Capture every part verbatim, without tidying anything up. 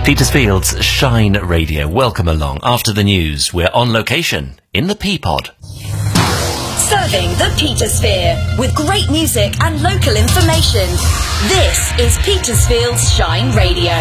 Petersfield's Shine Radio. Welcome along. After the news, we're on location in the Peapod. Serving the Petersphere with great music and local information. This is Petersfield's Shine Radio.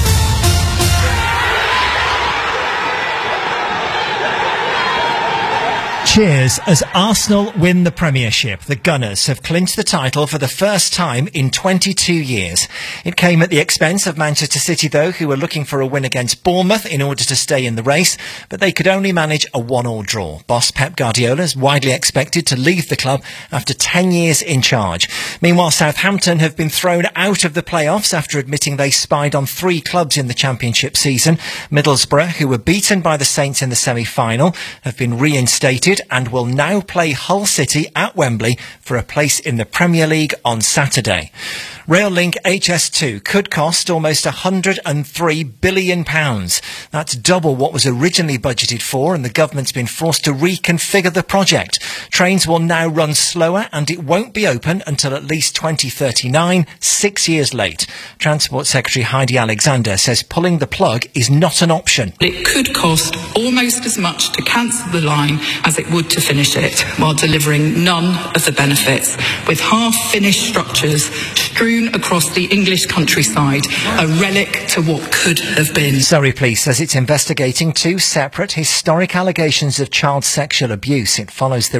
Cheers as Arsenal win the Premiership. The Gunners have clinched the title for the first time in twenty-two years. It came at the expense of Manchester City, though, who were looking for a win against Bournemouth in order to stay in the race, but they could only manage a one-all draw. Boss Pep Guardiola is widely expected to leave the club after ten years in charge. Meanwhile, Southampton have been thrown out of the playoffs after admitting they spied on three clubs in the Championship season. Middlesbrough, who were beaten by the Saints in the semi-final, have been reinstated and will now play Hull City at Wembley for a place in the Premier League on Saturday. Rail-Link H S two could cost almost one hundred and three billion pounds. That's double what was originally budgeted for, and the government's been forced to reconfigure the project. Trains will now run slower and it won't be open until at least twenty thirty-nine, six years late. Transport Secretary Heidi Alexander says pulling the plug is not an option. It could cost almost as much to cancel the line as it would to finish it, while delivering none of the benefits, with half-finished structures strewn across the English countryside, a relic to what could have been. Surrey Police says it's investigating two separate historic allegations of child sexual abuse. It follows the